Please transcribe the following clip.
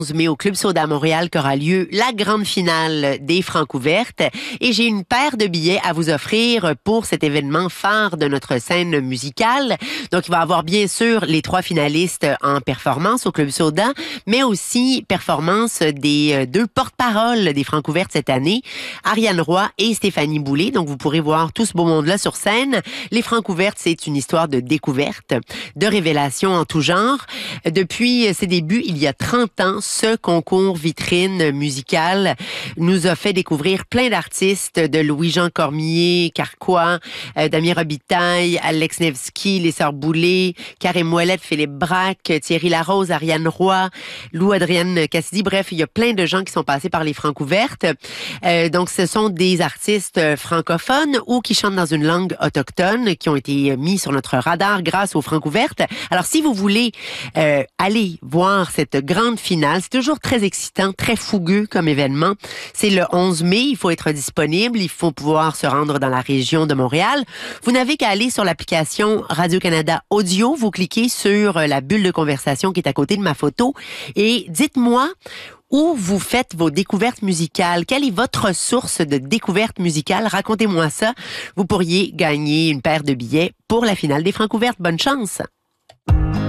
11 mai au Club Soda à Montréal qu'aura lieu la grande finale des Francouvertes et j'ai une paire de billets à vous offrir pour cet événement phare de notre scène musicale. Donc, il va y avoir bien sûr les 3 finalistes en performance au Club Soda, mais aussi performance des 2 porte-paroles des Francouvertes cette année, Ariane Roy et Stéphanie Boulay. Donc, vous pourrez voir tout ce beau monde-là sur scène. Les Francouvertes, c'est une histoire de découverte, de révélation en tout genre. Depuis ses débuts, il y a 30 ans, ce concours vitrine musicale nous a fait découvrir plein d'artistes, de Louis-Jean Cormier, Carquois, Damien Robitaille, Alex Nevsky, les Sœurs Boulay, Karim Ouellet, Philippe Braque, Thierry Larose, Ariane Roy, Lou-Adrienne Cassidy. Bref, il y a plein de gens qui sont passés par les Francouvertes. Donc, ce sont des artistes francophones ou qui chantent dans une langue autochtone qui ont été mis sur notre radar grâce aux Francouvertes. Alors, si vous voulez aller voir cette grande finale, c'est toujours très excitant, très fougueux comme événement. C'est le 11 mai, il faut être disponible, il faut pouvoir se rendre dans la région de Montréal. Vous n'avez qu'à aller sur l'application Radio-Canada Audio, vous cliquez sur la bulle de conversation qui est à côté de ma photo et dites-moi où vous faites vos découvertes musicales. Quelle est votre source de découverte musicale? Racontez-moi ça. Vous pourriez gagner une paire de billets pour la finale des Francouvertes. Bonne chance!